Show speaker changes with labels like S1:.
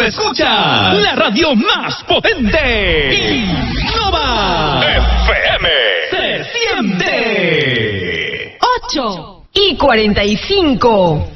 S1: escucha la radio más potente. Innova FM. Se siente.
S2: 8:45.